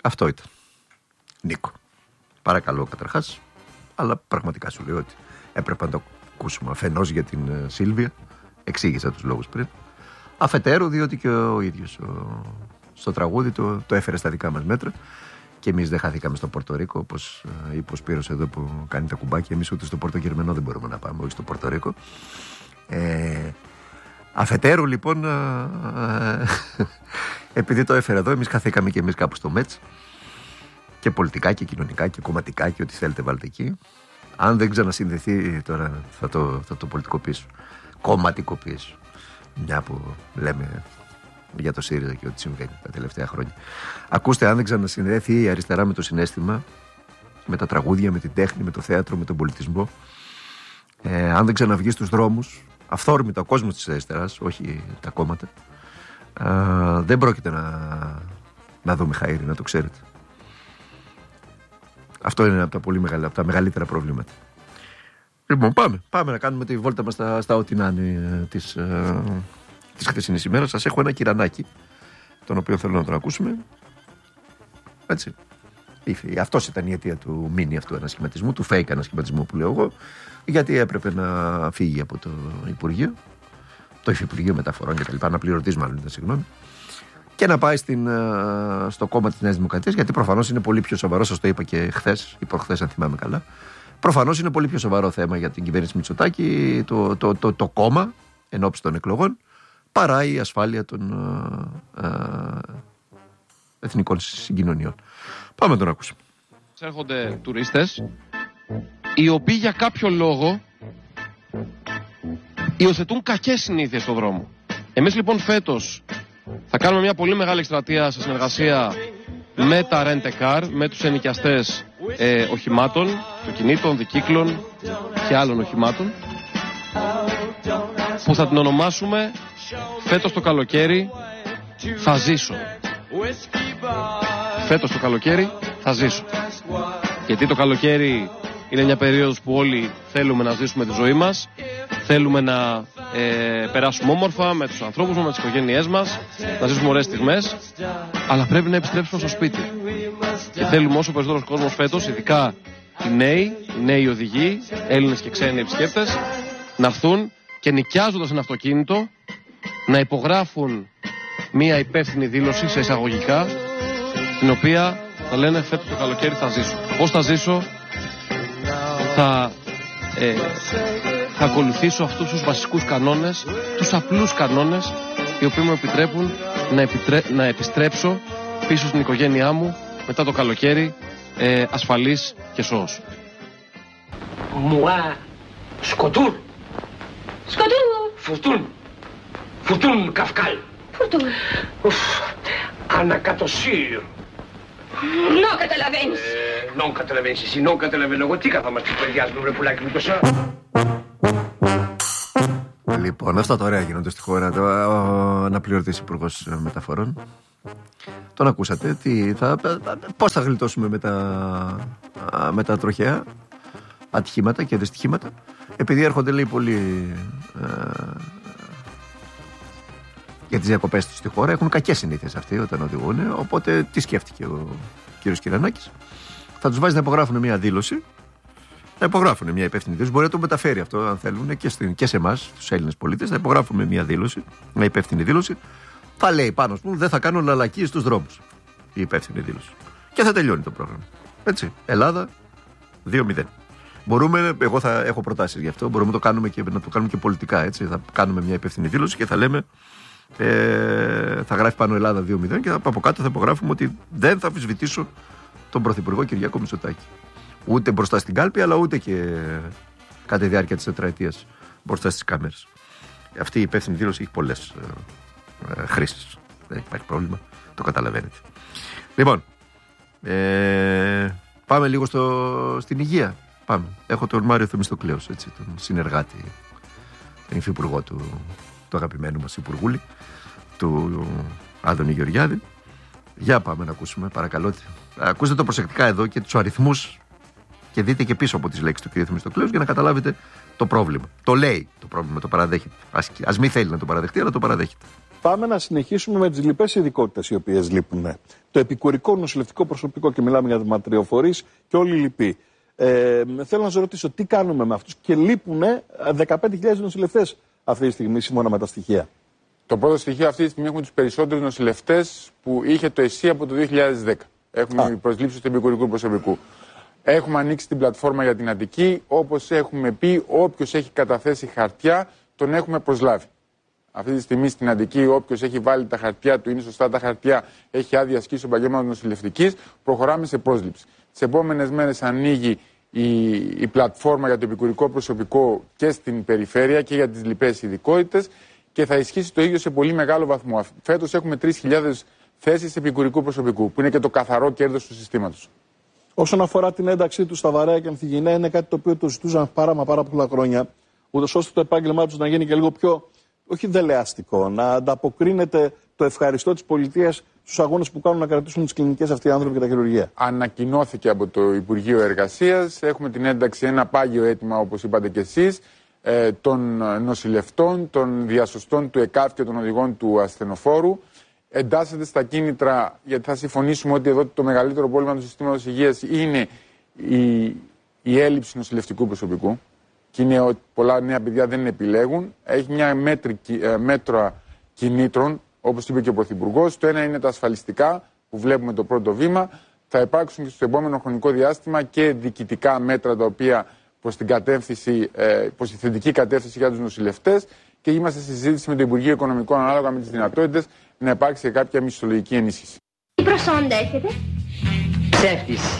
Αυτό ήταν. Νίκο. Παρακαλώ καταρχάς, αλλά πραγματικά σου λέω ότι έπρεπε να το ακούσουμε. Αφενός για την Σίλβια, εξήγησα τους λόγους πριν. Αφετέρου, διότι και ο ίδιος στο τραγούδι το έφερε στα δικά μας μέτρα. Και εμείς δεν χαθήκαμε στο Πορτορίκο, όπως είπε ο Σπύρος εδώ που κάνει τα κουμπάκια. Εμείς ούτε στο Πορτογερμενό δεν μπορούμε να πάμε, όχι στο Πορτορίκο. Αφετέρου, λοιπόν, επειδή το έφερε εδώ, εμείς χαθήκαμε και εμείς κάπου στο Μέτς. Και πολιτικά και κοινωνικά και κομματικά και ό,τι θέλετε βάλτε εκεί. Αν δεν ξανασυνδεθεί, τώρα θα το πολιτικοποιήσω. Κομματικοποιήσω. Μια που λέμε για το ΣΥΡΙΖΑ και ό,τι συμβαίνει τα τελευταία χρόνια. Ακούστε, αν δεν ξανασυνδεθεί η αριστερά με το συναίσθημα, με τα τραγούδια, με την τέχνη, με το θέατρο, με τον πολιτισμό, αν δεν ξαναβγεί στους δρόμους, αυθόρμητα ο κόσμος της αριστεράς, όχι τα κόμματα, δεν πρόκειται να δούμε χαΐρι, να το ξέρετε. Αυτό είναι από τα μεγαλύτερα προβλήματα. Λοιπόν, πάμε να κάνουμε τη βόλτα μας στα ό,τι να είναι της χθεσινής ημέρας. Σας έχω ένα κυρανάκι, τον οποίο θέλω να τον ακούσουμε. Έτσι. Αυτός ήταν η αιτία του μίνι αυτού ανασχηματισμού, του fake ανασχηματισμού που λέω εγώ, γιατί έπρεπε να φύγει από το Υπουργείο, το Υφυπουργείο Μεταφορών και τα λοιπά, αναπληρωτής μάλλον ήταν, συγγνώμη, και να πάει στο κόμμα της Νέας Δημοκρατίας, γιατί προφανώς είναι πολύ πιο σοβαρό, σας το είπα και χθες ή προχθές, αν θυμάμαι καλά. Προφανώς είναι πολύ πιο σοβαρό θέμα για την κυβέρνηση Μητσοτάκη το κόμμα ενόψει των εκλογών, παρά η ασφάλεια των εθνικών συγκοινωνιών. Πάμε να τον ακούσουμε. Έρχονται τουρίστες, οι οποίοι για κάποιο λόγο υιοθετούν κακές συνήθειες στον δρόμο. Εμείς λοιπόν φέτος θα κάνουμε μια πολύ μεγάλη εκστρατεία σε συνεργασία με τα Rent-A-Car, με τους ενοικιαστές οχημάτων, αυτοκινήτων, δικύκλων και άλλων οχημάτων, που θα την ονομάσουμε φέτος το καλοκαίρι θα ζήσω. Φέτος το καλοκαίρι θα ζήσω. Γιατί το καλοκαίρι είναι μια περίοδος που όλοι θέλουμε να ζήσουμε τη ζωή μας, θέλουμε να περάσουμε όμορφα με τους ανθρώπους μας, με τις οικογένειές μας, να ζήσουμε ωραίες στιγμές, αλλά πρέπει να επιστρέψουμε στο σπίτι. Και θέλουμε όσο περισσότερος κόσμος φέτος, ειδικά οι νέοι οδηγοί, Έλληνες και ξένοι επισκέπτες, να έρθουν και νοικιάζοντας ένα αυτοκίνητο να υπογράφουν μια υπεύθυνη δήλωση σε εισαγωγικά, την οποία θα λένε φέτος το καλοκαίρι θα ζήσω. Πώς θα ζήσω? Θα ακολουθήσω αυτούς τους βασικούς κανόνες, τους απλούς κανόνες, οι οποίοι μου επιτρέπουν να επιστρέψω πίσω στην οικογένειά μου μετά το καλοκαίρι ασφαλής και σώος. Moi, σκοτούρ. Σκοτούρ. Φουρτούν καυκάλ. Φουρτούν. Ανακατοσύρ. Νο καταλαβαίνεις. Νο καταλαβαίνεις εσύ, νο καταλαβαίνω εγώ. Τι καθόμαστε παιδιάζουμε βρε πουλάκι μου τόσα. Λοιπόν, αυτά τα ωραία γίνονται στη χώρα. Αναπληρωτής υπουργός μεταφορών. Τον ακούσατε. Πώς θα γλιτώσουμε με τα τροχαία ατυχήματα και δυστυχήματα? Επειδή έρχονται, λέει, πολύ για τις διακοπές τους στη χώρα, έχουν κακές συνήθειες αυτοί όταν οδηγούν. Οπότε τι σκέφτηκε ο κύριος Κυρανάκης? Θα τους βάζει να υπογράφουν μια δήλωση. Να υπογράφουν μια υπεύθυνη δήλωση. Μπορεί να το μεταφέρει αυτό, αν θέλουν, και σε εμάς, τους Έλληνες πολίτες. Θα υπογράφουμε μια δήλωση, μια υπεύθυνη δήλωση. Θα λέει πάνω, ας πούμε, δεν θα κάνω λαλακίες στους δρόμους. Η υπεύθυνη δήλωση. Και θα τελειώνει το πρόγραμμα. Έτσι. Ελλάδα 2-0. Μπορούμε, εγώ θα έχω προτάσεις γι' αυτό. Μπορούμε να το κάνουμε και πολιτικά. Έτσι. Θα κάνουμε μια υπεύθυνη δήλωση και θα λέμε. Θα γράφει πάνω Ελλάδα 2-0 και από κάτω θα υπογράφουμε ότι δεν θα αμφισβητήσω τον Πρωθυπουργό Κυριάκο Μητσοτάκη. Ούτε μπροστά στην κάλπη, αλλά ούτε και κατά τη διάρκεια της τετραετίας μπροστά στις κάμερες. Αυτή η υπεύθυνη δήλωση έχει πολλές χρήσεις. Δεν υπάρχει πρόβλημα, το καταλαβαίνετε. Λοιπόν, πάμε λίγο στην υγεία. Πάμε. Έχω τον Μάριο Θεμιστοκλέος, έτσι, τον συνεργάτη, τον υφυπουργό του αγαπημένου μας Υπουργούλη, του Άδωνη Γεωργιάδη. Για πάμε να ακούσουμε, παρακαλώ. Ακούστε το προσεκτικά εδώ και τους αριθμούς και δείτε και πίσω από τις λέξεις του κ. Θεμιστοκλέους για να καταλάβετε το πρόβλημα. Το λέει το πρόβλημα, το παραδέχεται. Ας μην θέλει να το παραδεχτεί, αλλά το παραδέχεται. Πάμε να συνεχίσουμε με τις λοιπές ειδικότητες οι οποίες λείπουν. Το επικουρικό νοσηλευτικό προσωπικό, και μιλάμε για ματριοφορείς και όλοι οι λοιποί. Θέλω να σας ρωτήσω τι κάνουμε με αυτούς, και λείπουν 15.000 νοσηλευτές αυτή τη στιγμή, σύμφωνα με τα στοιχεία. Το πρώτο στοιχείο αυτή τη στιγμή έχουμε τους περισσότερους νοσηλευτές που είχε το ΕΣΥ από το 2010. Έχουμε προσλήψεις του επικουρικού προσωπικού. Έχουμε ανοίξει την πλατφόρμα για την Αττική. Όπως έχουμε πει, όποιος έχει καταθέσει χαρτιά, τον έχουμε προσλάβει. Αυτή τη στιγμή στην Αττική, όποιος έχει βάλει τα χαρτιά του, είναι σωστά τα χαρτιά, έχει άδεια ασκήσει ο επαγγέλματος νοσηλευτικής, προχωράμε σε πρόσληψη. Τις επόμενες μέρες ανοίγει η πλατφόρμα για το επικουρικό προσωπικό και στην περιφέρεια και για τις λοιπές ειδικότητες και θα ισχύσει το ίδιο σε πολύ μεγάλο βαθμό. Φέτος έχουμε 3.000 θέσεις επικουρικού προσωπικού, που είναι και το καθαρό κέρδος του συστήματος. Όσον αφορά την ένταξή του στα Βαρέα και Ανθιγεινά, είναι κάτι το οποίο το ζητούσαν πάρα πολλά χρόνια, ούτως ώστε το επάγγελμά τους να γίνει και λίγο πιο, όχι δελεαστικό, να ανταποκρίνεται το ευχαριστώ της πολιτείας στους αγώνες που κάνουν να κρατήσουν τις κλινικές αυτοί οι άνθρωποι και τα χειρουργεία. Ανακοινώθηκε από το Υπουργείο Εργασίας, έχουμε την ένταξη, ένα πάγιο αίτημα, όπως είπατε και εσείς, των νοσηλευτών, των διασωστών του ΕΚΑΒ και των οδηγών του ασθενοφόρου. Εντάσσεται στα κίνητρα, γιατί θα συμφωνήσουμε ότι εδώ το μεγαλύτερο πρόβλημα του συστήματος υγείας είναι η έλλειψη νοσηλευτικού προσωπικού. Και είναι ότι πολλά νέα παιδιά δεν επιλέγουν. Έχει μια μέτρα κινήτρων, όπως είπε και ο Πρωθυπουργός. Το ένα είναι τα ασφαλιστικά, που βλέπουμε το πρώτο βήμα. Θα υπάρξουν και στο επόμενο χρονικό διάστημα και διοικητικά μέτρα, τα οποία προς τη θετική κατεύθυνση για τους νοσηλευτές. Και είμαστε στη συζήτηση με το Υπουργείο Οικονομικών, ανάλογα με τις δυνατότητες, να υπάρξει και κάποια μισθολογική ενίσχυση. Τι προσόντα έχετε? Ψεύτης.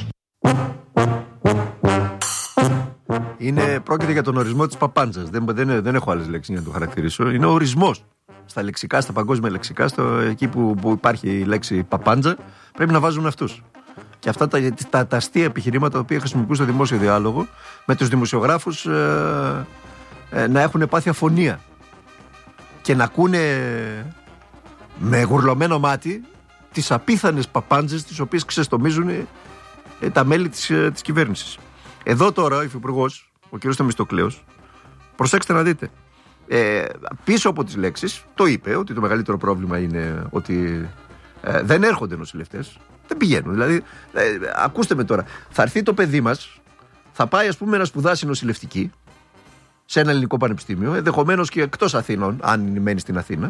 Πρόκειται για τον ορισμό της παπάντζας. Δεν έχω άλλες λέξεις για να το χαρακτηρίσω. Είναι ο ορισμός. Στα λεξικά, στα παγκόσμια λεξικά, εκεί που υπάρχει η λέξη παπάντζα, πρέπει να βάζουν αυτούς. Και αυτά τα αστεία επιχειρήματα τα οποία χρησιμοποιούν στο δημόσιο διάλογο, με τους δημοσιογράφους να έχουν πάθει αφωνία και να ακούνε με γουρλωμένο μάτι τις απίθανες παπάντζες τις οποίες ξεστομίζουν τα μέλη της κυβέρνησης. Εδώ τώρα ο Υφυπουργός, ο κ. Θεμιστοκλέος, προσέξτε να δείτε, πίσω από τις λέξεις το είπε ότι το μεγαλύτερο πρόβλημα είναι ότι δεν έρχονται νοσηλευτές, δεν πηγαίνουν. Δηλαδή, ακούστε με τώρα, θα έρθει το παιδί μας, θα πάει ας πούμε να σπουδάσει νοσηλευτική σε ένα ελληνικό πανεπιστήμιο, ενδεχομένως και εκτός Αθήνων, αν μένει στην Αθήνα.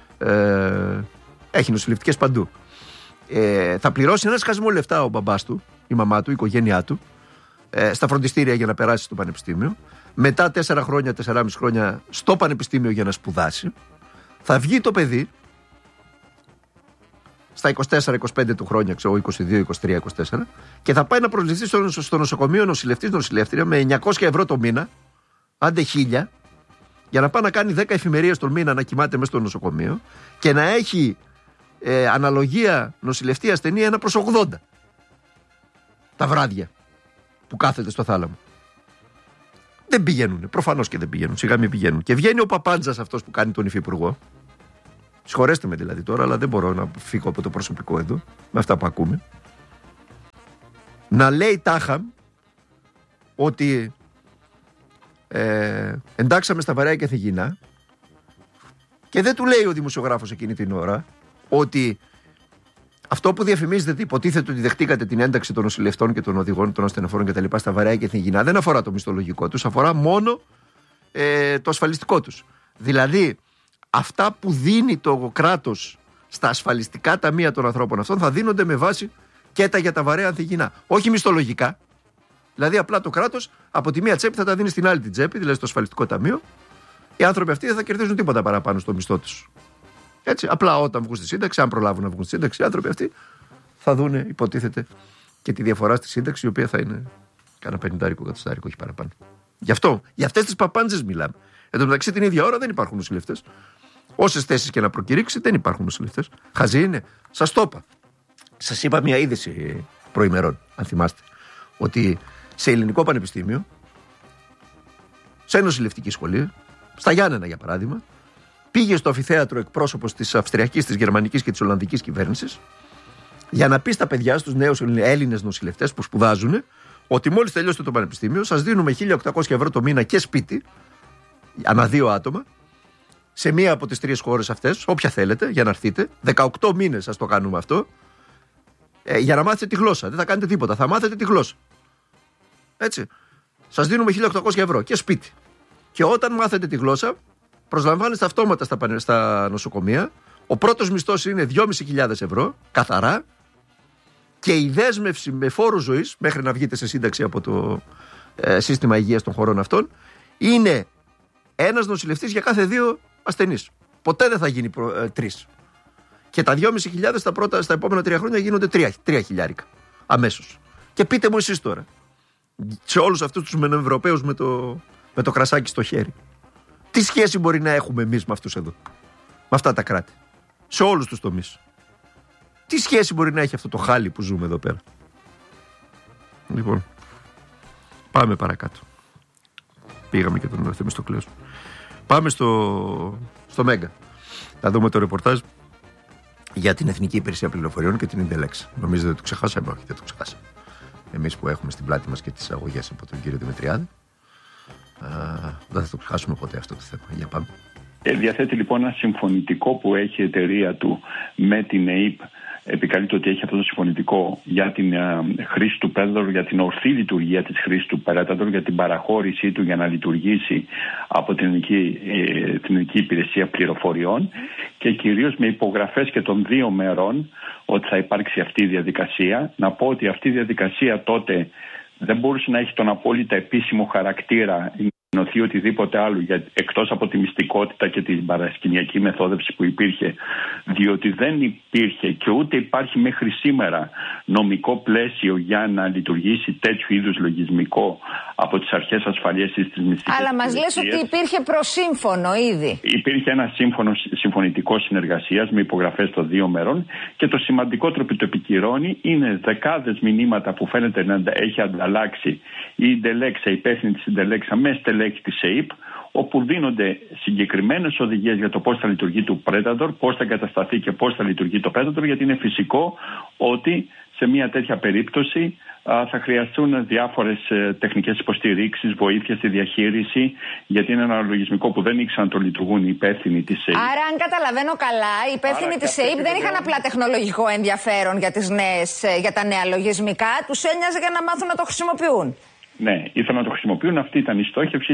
Έχει νοσηλευτικές παντού. Θα πληρώσει ένα σκασμό λεφτά ο μπαμπάς του, η μαμά του, η οικογένειά του, στα φροντιστήρια για να περάσει στο πανεπιστήμιο. Μετά 4 χρόνια, 4,5 χρόνια στο πανεπιστήμιο για να σπουδάσει. Θα βγει το παιδί στα 24-25 του χρόνια, ξέρω, 22, 23, 24, και θα πάει να προσληφθεί στο νοσοκομείο νοσηλευτής-νοσηλεύτρια με 900 ευρώ το μήνα, άντε 1.000, για να πάει να κάνει 10 εφημερίες τον μήνα να κοιμάται μέσα στο νοσοκομείο και να έχει αναλογία νοσηλευτή ασθενή 1/80 τα βράδια που κάθεται στο θάλαμο. Δεν πηγαίνουν, προφανώς και δεν πηγαίνουν, σιγά μην πηγαίνουν. Και βγαίνει ο παπάντζας αυτός που κάνει τον Υφυπουργό. Συγχωρέστε με δηλαδή τώρα, αλλά δεν μπορώ να φύγω από το προσωπικό εδώ, με αυτά που ακούμε. Να λέει τάχα ότι εντάξαμε στα Βαρέα και Ανθιγεινά, και δεν του λέει ο δημοσιογράφος εκείνη την ώρα ότι αυτό που διαφημίζεται, υποτίθεται ότι δεχτήκατε την ένταξη των νοσηλευτών και των οδηγών, των ασθενοφόρων κτλ. Στα Βαρέα και Ανθιγεινά, δεν αφορά το μισθολογικό τους, αφορά μόνο το ασφαλιστικό τους. Δηλαδή, αυτά που δίνει το κράτος στα ασφαλιστικά ταμεία των ανθρώπων αυτών θα δίνονται με βάση και τα για τα Βαρέα Ανθιγεινά. Όχι μισθολογικά. Δηλαδή, απλά το κράτος από τη μία τσέπη θα τα δίνει στην άλλη την τσέπη, δηλαδή στο ασφαλιστικό ταμείο. Οι άνθρωποι αυτοί δεν θα κερδίζουν τίποτα παραπάνω στο μισθό τους. Έτσι, απλά όταν βγουν στη σύνταξη, αν προλάβουν να βγουν στη σύνταξη, οι άνθρωποι αυτοί θα δουν, υποτίθεται, και τη διαφορά στη σύνταξη, η οποία θα είναι κάνα 50 κατοστάρικο, όχι παραπάνω. Γι' αυτό, για αυτές τις παπάντζες μιλάμε. Εν τω μεταξύ, την ίδια ώρα δεν υπάρχουν νοσηλευτές. Όσες θέσεις και να προκηρύξει, δεν υπάρχουν νοσηλευτές. Χαζή είναι. Σας το είπα. Σας είπα μια είδηση προημερών, αν θυμάστε, ότι σε ελληνικό πανεπιστήμιο, σε νοσηλευτική σχολή, στα Γιάννενα για παράδειγμα, πήγε στο αμφιθέατρο εκπρόσωπος της Αυστριακής, της Γερμανικής και της Ολλανδικής κυβέρνησης για να πει στα παιδιά, στους νέους Έλληνες νοσηλευτές που σπουδάζουν, ότι μόλις τελειώσετε το πανεπιστήμιο σας δίνουμε 1.800 ευρώ το μήνα και σπίτι, ανά 2 άτομα, σε μία από τις 3 χώρες αυτές, όποια θέλετε, για να έρθετε. 18 μήνες σας το κάνουμε αυτό. Για να μάθετε τη γλώσσα. Δεν θα κάνετε τίποτα. Θα μάθετε τη γλώσσα. Έτσι. Σας δίνουμε 1.800 ευρώ και σπίτι. Και όταν μάθετε τη γλώσσα, προσλαμβάνεστε αυτόματα στα νοσοκομεία. Ο πρώτος μισθός είναι 2.500 ευρώ, καθαρά. Και η δέσμευση με φόρου ζωής, μέχρι να βγείτε σε σύνταξη από το σύστημα υγείας των χωρών αυτών, είναι ένας νοσηλευτής για κάθε 2 ασθενείς. Ποτέ δεν θα γίνει 3. Και τα 2.500 στα επόμενα 3 χρόνια γίνονται 3.000 αμέσως. Και πείτε μου εσείς τώρα, σε όλους αυτούς τους Ευρωπαίους με το κρασάκι στο χέρι, τι σχέση μπορεί να έχουμε εμείς με αυτούς εδώ, με αυτά τα κράτη, σε όλους τους τομείς? Τι σχέση μπορεί να έχει αυτό το χάλι που ζούμε εδώ πέρα? Λοιπόν, πάμε παρακάτω. Πήγαμε και τον Θεμιστοκλέο. Πάμε στο Μέγκα. Θα δούμε το ρεπορτάζ για την Εθνική Υπηρεσία Πληροφοριών και την Ιντελέξ. Νομίζετε ότι το ξεχάσαμε? Όχι, δεν το ξεχάσαμε. Εμείς που έχουμε στην πλάτη μας και τις αγωγές από τον κύριο Δημητριάδη, δεν θα το ξεχάσουμε ποτέ αυτό το θέμα. Για πάμε. Διαθέτει λοιπόν ένα συμφωνητικό που έχει η εταιρεία του με την ΕΕΠ. Επικαλείται ότι έχει αυτό το συμφωνητικό για την χρήση του Predator, για την ορθή λειτουργία της χρήσης του Predator, για την παραχώρησή του για να λειτουργήσει από την Εθνική Υπηρεσία Πληροφοριών και κυρίως με υπογραφές και των 2 μερών ότι θα υπάρξει αυτή η διαδικασία. Να πω ότι αυτή η διαδικασία τότε δεν μπορούσε να έχει τον απόλυτα επίσημο χαρακτήρα ή να ενωθεί οτιδήποτε άλλο εκτός από τη μυστικότητα και την παρασκηνιακή μεθόδευση που υπήρχε, διότι δεν υπήρχε και ούτε υπάρχει μέχρι σήμερα νομικό πλαίσιο για να λειτουργήσει τέτοιου είδους λογισμικό από τις αρχές ασφαλείας ή τις μυστικές. Αλλά μας λες ότι υπήρχε προσύμφωνο ήδη. Υπήρχε ένα συμφωνητικό συνεργασίας με υπογραφές των 2 μερών και το σημαντικότερο που το επικυρώνει είναι δεκάδες μηνύματα που φαίνεται να έχει ανταλλάξει η Ιντελέξα, η υπεύθυνη της Ιντελέξα με στελέχη της ΕΕΠ, όπου δίνονται συγκεκριμένες οδηγίες για το πώς θα λειτουργεί το Predator, πώς θα εγκατασταθεί και πώς θα λειτουργεί το Predator, γιατί είναι φυσικό ότι σε μια τέτοια περίπτωση θα χρειαστούν διάφορες τεχνικές υποστηρίξεις, βοήθεια στη διαχείριση, γιατί είναι ένα λογισμικό που δεν ήξεραν να το λειτουργούν οι υπεύθυνοι της ΕΕΠ. Άρα, αν καταλαβαίνω καλά, οι υπεύθυνοι της ΕΕΠ δεν είχαν απλά τεχνολογικό ενδιαφέρον για τα νέα λογισμικά, τους ένοιαζε για να μάθουν να το χρησιμοποιούν. Ναι, ήθελαν να το χρησιμοποιούν, αυτή ήταν η στόχευση.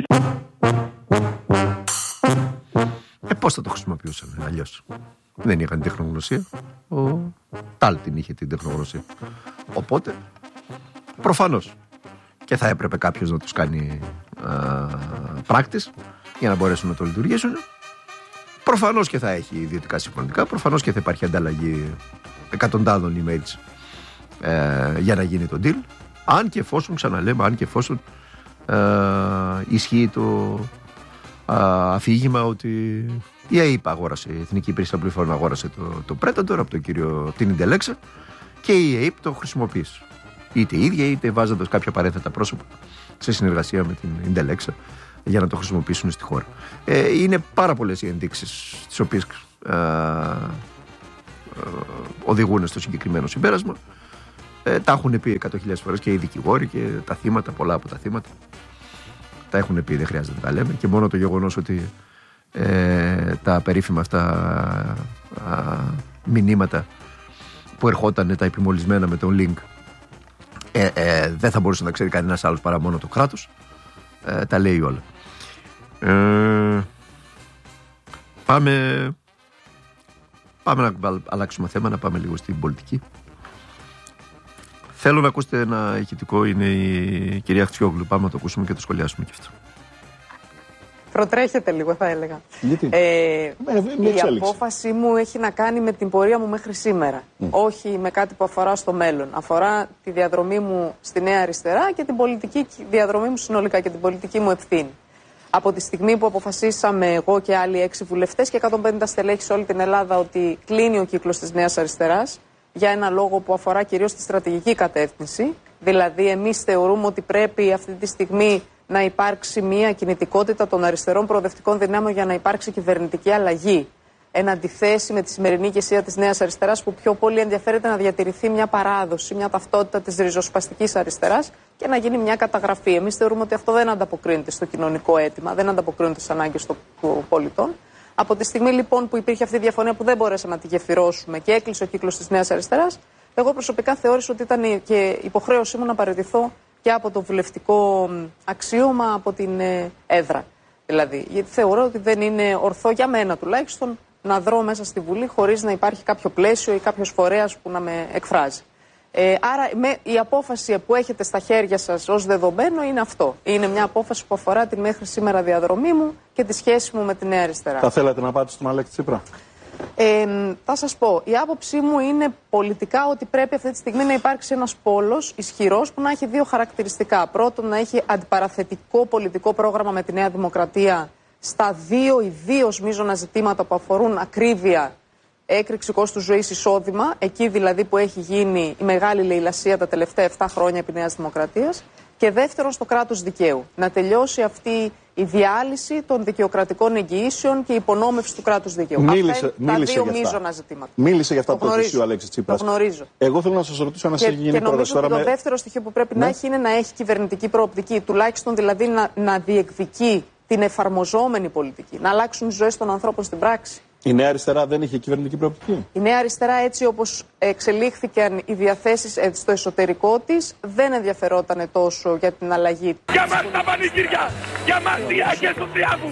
Πώς θα το χρησιμοποιούσαν αλλιώς? Δεν είχαν τεχνογνωσία. Ο Τάλτιν είχε την τεχνογνωσία. Οπότε, προφανώς και θα έπρεπε κάποιος να τους κάνει πράκτης για να μπορέσουν να το λειτουργήσουν. Προφανώς και θα έχει ιδιωτικά συμφωνητικά. Προφανώς και θα υπάρχει ανταλλαγή εκατοντάδων emails για να γίνει το deal. Αν και εφόσον, ξαναλέμε, αν και εφόσον ισχύει το αφήγημα ότι η ΑΕΠ αγόρασε, η Εθνική Υπηρεσία Πληροφοριών αγόρασε το Predator από τον κύριο την Ιντελέξα και η ΑΕΠ το χρησιμοποίησε. Είτε ίδια είτε βάζοντας κάποια παρένθετα πρόσωπα σε συνεργασία με την Ιντελέξα για να το χρησιμοποιήσουν στη χώρα. Είναι πάρα πολλές οι ενδείξεις τις οποίες οδηγούν στο συγκεκριμένο συμπέρασμα. Τα έχουν πει 100.000 φορές και οι δικηγόροι και τα θύματα, πολλά από τα θύματα. Τα έχουν πει, δεν χρειάζεται να τα λέμε. Και μόνο το γεγονός ότι τα περίφημα αυτά μηνύματα που ερχόταν τα επιμολυσμένα με τον link δεν θα μπορούσε να ξέρει κανένας άλλος παρά μόνο το κράτος. Τα λέει όλα. Πάμε να αλλάξουμε θέμα, να πάμε λίγο στην πολιτική. Θέλω να ακούσετε ένα ηχητικό, είναι η κυρία Χτσιόγλου. Πάμε να το ακούσουμε και το σχολιάσουμε και αυτό. Προτρέχετε λίγο, θα έλεγα. Γιατί? Η απόφαση μου έχει να κάνει με την πορεία μου μέχρι σήμερα. Όχι με κάτι που αφορά στο μέλλον. Αφορά τη διαδρομή μου στη Νέα Αριστερά και την πολιτική διαδρομή μου συνολικά και την πολιτική μου ευθύνη. Από τη στιγμή που αποφασίσαμε εγώ και άλλοι 6 βουλευτές και 150 στελέχη σε όλη την Ελλάδα ότι κλείνει ο κύκλος της Νέας Αριστεράς, για ένα λόγο που αφορά κυρίως τη στρατηγική κατεύθυνση. Δηλαδή, εμείς θεωρούμε ότι πρέπει αυτή τη στιγμή να υπάρξει μια κινητικότητα των αριστερών προοδευτικών δυνάμεων για να υπάρξει κυβερνητική αλλαγή. Εν αντιθέσει με τη σημερινή ηγεσία της Νέας Αριστεράς, που πιο πολύ ενδιαφέρεται να διατηρηθεί μια παράδοση, μια ταυτότητα της ριζοσπαστικής αριστεράς και να γίνει μια καταγραφή. Εμείς θεωρούμε ότι αυτό δεν ανταποκρίνεται στο κοινωνικό αίτημα, δεν ανταποκρίνεται στις ανάγκες των πολιτών. Από τη στιγμή λοιπόν που υπήρχε αυτή η διαφωνία που δεν μπορέσαμε να τη γεφυρώσουμε και έκλεισε ο κύκλος της Νέας Αριστεράς, εγώ προσωπικά θεώρησα ότι ήταν και υποχρέωσή μου να παραιτηθώ και από το βουλευτικό αξίωμα από την έδρα. Δηλαδή, γιατί θεωρώ ότι δεν είναι ορθό για μένα τουλάχιστον να δρώ μέσα στη Βουλή χωρίς να υπάρχει κάποιο πλαίσιο ή κάποιος φορέας που να με εκφράζει. Άρα η απόφαση που έχετε στα χέρια σας ως δεδομένο είναι αυτό. Είναι μια απόφαση που αφορά την μέχρι σήμερα διαδρομή μου και τη σχέση μου με τη Νέα Αριστερά. Θα θέλατε να πάτε στον Αλέξη Τσίπρα? Θα σας πω, η άποψή μου είναι πολιτικά ότι πρέπει αυτή τη στιγμή να υπάρξει ένας πόλος ισχυρός που να έχει δύο χαρακτηριστικά. Πρώτον, να έχει αντιπαραθετικό πολιτικό πρόγραμμα με τη Νέα Δημοκρατία στα δύο ιδίως μείζωνα ζητήματα που αφορούν ακρίβεια, έκρηξη κόστους ζωής, εισόδημα, εκεί δηλαδή που έχει γίνει η μεγάλη λαιλασία τα τελευταία 7 χρόνια επί Νέας Δημοκρατίας. Και δεύτερον, στο κράτος δικαίου. Να τελειώσει αυτή η διάλυση των δικαιοκρατικών εγγυήσεων και η υπονόμευση του κράτους δικαίου. Μίλησε τα δύο μείζωνα ζητήματα. Μίλησε για αυτά το ο Αλέξης Τσίπρας. Το γνωρίζω. Εγώ θέλω να σας ρωτήσω ένα γενικό ερώτημα. Και νομίζω ότι το δεύτερο στοιχείο που πρέπει να έχει είναι να έχει κυβερνητική προοπτική. Τουλάχιστον δηλαδή να διεκδικεί την εφαρμοζόμενη πολιτική. Να αλλάξουν οι ζωές των ανθρώπων στην πράξη. Η Νέα Αριστερά δεν είχε κυβερνητική προοπτική. Η Νέα Αριστερά, έτσι όπως εξελίχθηκαν οι διαθέσεις στο εσωτερικό της, δεν ενδιαφερόταν τόσο για την αλλαγή. Για μας τα πανηγύρια! Για μας οι άγιες του Τριάγου!